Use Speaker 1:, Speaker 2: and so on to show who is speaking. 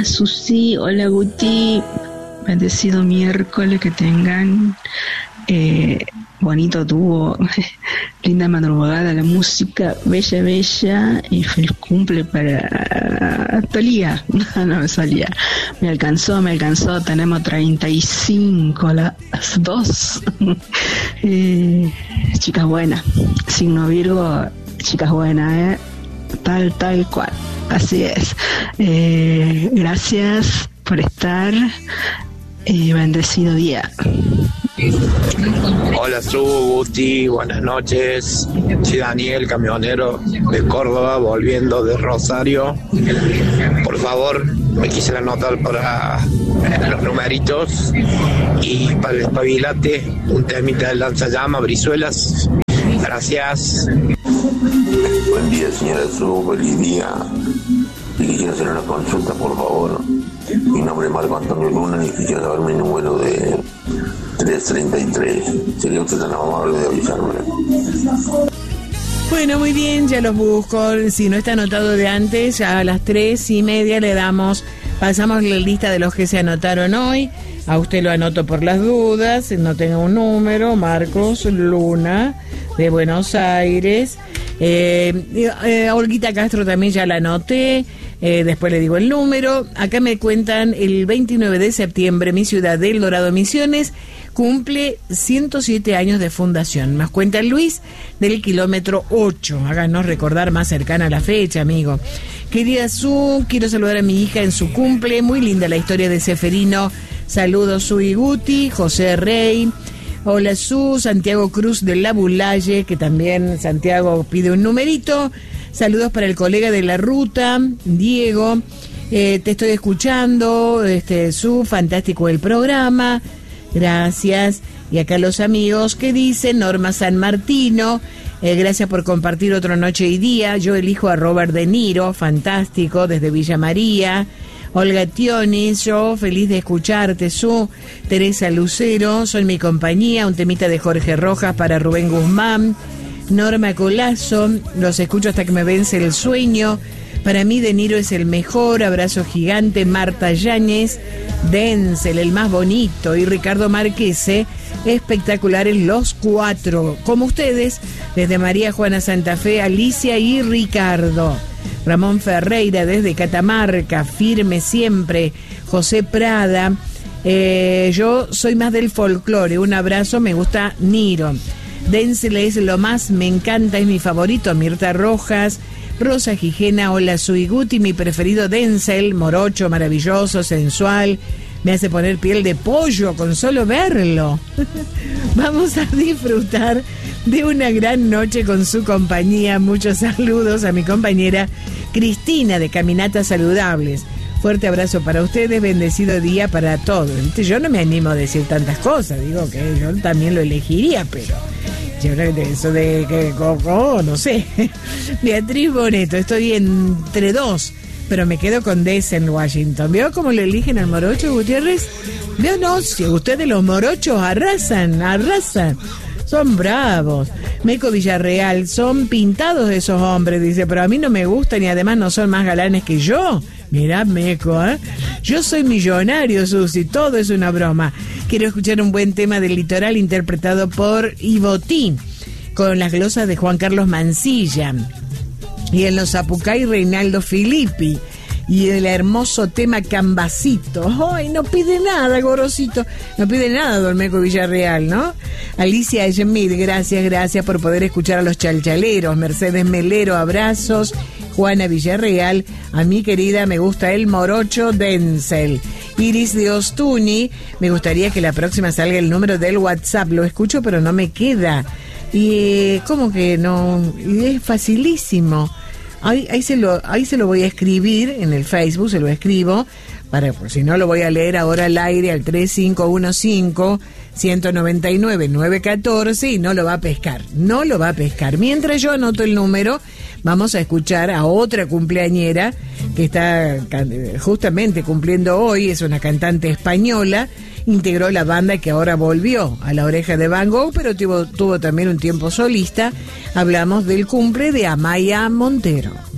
Speaker 1: Susi, hola Guti, bendecido miércoles, que tengan bonito dúo, linda madrugada, la música bella, bella, y feliz cumple para Talía. No me salía, me alcanzó, tenemos 35 a las 2. Chicas buenas, signo Virgo, chicas buenas, tal cual, así es. Gracias por estar, bendecido día.
Speaker 2: Hola Guti, buenas noches. Soy Daniel, camionero de Córdoba, volviendo de Rosario. Por favor, me quisiera anotar para los numeritos y para el espabilate un temita del lanzallamas, Brizuelas. Gracias.
Speaker 3: Buen día, señora Su, feliz día. Si quisiera hacer una consulta, por favor. Mi nombre es Marco Antonio Luna y quisiera saber mi número de 333. Sería usted tan amable de avisarme.
Speaker 4: Bueno, muy bien, ya los busco. Si no está anotado de antes, ya a las 3:30 pasamos la lista de los que se anotaron hoy. A usted lo anoto por las dudas, no tenga un número. Marcos Luna, de Buenos Aires. Olguita Castro también ya la anoté. Después le digo el número. Acá me cuentan, el 29 de septiembre, mi ciudad del Dorado, Misiones, cumple 107 años de fundación. Nos cuenta Luis, del kilómetro 8. Háganos recordar más cercana a la fecha, amigo. Querida Su, quiero saludar a mi hija en su cumple. Muy linda la historia de Seferino. Saludos, Su y Guti. José Rey. Hola, Su. Santiago Cruz de La Bulalle, que también Santiago pide un numerito. Saludos para el colega de la ruta, Diego. Te estoy escuchando, Su, fantástico el programa. Gracias. Y acá los amigos que dicen, Norma San Martino, gracias por compartir otra noche y día. Yo elijo a Robert De Niro, fantástico, desde Villa María. Olga Tionis, yo feliz de escucharte, Su. Teresa Lucero, soy mi compañía, un temita de Jorge Rojas para Rubén Guzmán. Norma Colazo, los escucho hasta que me vence el sueño. Para mí De Niro es el mejor, abrazo gigante. Marta Yáñez, Denzel, el más bonito, y Ricardo Marquese, espectaculares los cuatro, como ustedes, desde María Juana Santa Fe, Alicia y Ricardo. Ramón Ferreira desde Catamarca, firme siempre. José Prada, yo soy más del folclore, un abrazo, me gusta Niro. Denzel es lo más, me encanta, es mi favorito. Mirta Rojas, Rosa Gijena, hola Sui Guti, mi preferido Denzel, morocho, maravilloso, sensual, me hace poner piel de pollo con solo verlo. Vamos a disfrutar de una gran noche con su compañía. Muchos saludos a mi compañera Cristina de Caminatas Saludables. Fuerte abrazo para ustedes, bendecido día para todos. Yo no me animo a decir tantas cosas, digo que yo también lo elegiría, pero yo eso de que no sé. Beatriz Boneto, estoy entre dos, pero me quedo con Des en Washington. ¿Veo cómo lo eligen al morocho, Gutiérrez? ¿Veo? No, si ustedes los morochos arrasan. Son bravos. Meco Villarreal, son pintados esos hombres, dice, pero a mí no me gustan y además no son más galanes que yo. Mirá, Meco, yo soy millonario, Susi, todo es una broma. Quiero escuchar un buen tema del litoral interpretado por Ivotín, con las glosas de Juan Carlos Mancilla. Y en los Zapucay, Reinaldo Filippi. Y el hermoso tema Cambacito. ¡Ay, no pide nada, Gorosito! No pide nada, don Meco Villarreal, ¿no? Alicia Schmidt, gracias por poder escuchar a los chalchaleros. Mercedes Melero, abrazos. Juana Villarreal, a mi querida me gusta el morocho Denzel. Iris de Ostuni, me gustaría que la próxima salga el número del WhatsApp. Lo escucho, pero no me queda. Y ¿cómo que no? Es facilísimo. Ahí se lo voy a escribir en el Facebook, se lo escribo, pues si no lo voy a leer ahora al aire al 3515-199-914 y no lo va a pescar. Mientras yo anoto el número, vamos a escuchar a otra cumpleañera que está justamente cumpliendo hoy, es una cantante española, integró la banda que ahora volvió a La Oreja de Van Gogh, pero tuvo también un tiempo solista. Hablamos del cumple de Amaya Montero.